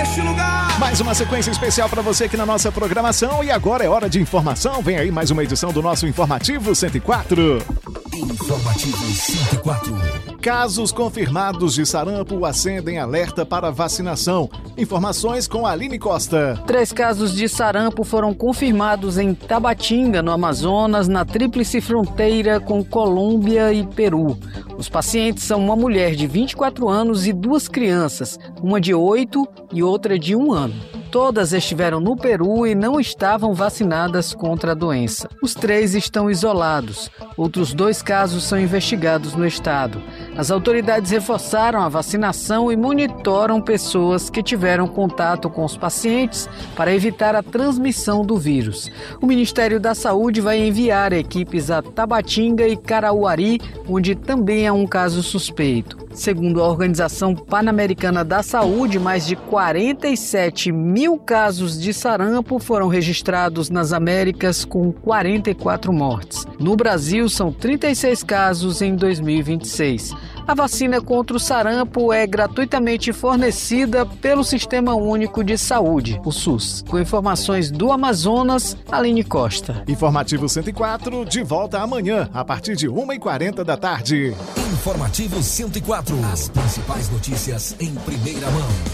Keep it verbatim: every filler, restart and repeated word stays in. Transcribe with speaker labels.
Speaker 1: neste lugar.
Speaker 2: Mais uma sequência especial para você aqui na nossa programação. E agora é hora de informação. Vem aí mais uma edição do nosso Informativo cento e quatro.
Speaker 3: Informativo cento e quatro.
Speaker 2: Casos confirmados de sarampo acendem alerta para vacinação. Informações com Aline Costa.
Speaker 4: Três casos de sarampo foram confirmados em Tabatinga, no Amazonas, na tríplice fronteira com Colômbia e Peru. Os pacientes são uma mulher de vinte e quatro anos e duas crianças, uma de oito e outra de um ano. Todas estiveram no Peru e não estavam vacinadas contra a doença. Os três estão isolados. Outros dois casos são investigados no estado. As autoridades reforçaram a vacinação e monitoram pessoas que tiveram contato com os pacientes para evitar a transmissão do vírus. O Ministério da Saúde vai enviar equipes a Tabatinga e Carauari, onde também há um caso suspeito. Segundo a Organização Pan-Americana da Saúde, mais de quarenta e sete mil casos de sarampo foram registrados nas Américas, com quarenta e quatro mortes. No Brasil, são trinta e seis casos em dois mil e vinte e seis. A vacina contra o sarampo é gratuitamente fornecida pelo Sistema Único de Saúde, o SUS. Com informações do Amazonas, Aline Costa.
Speaker 2: Informativo cento e quatro, de volta amanhã, a partir de uma e quarenta da tarde.
Speaker 3: Informativo cento e quatro. As principais notícias em primeira mão.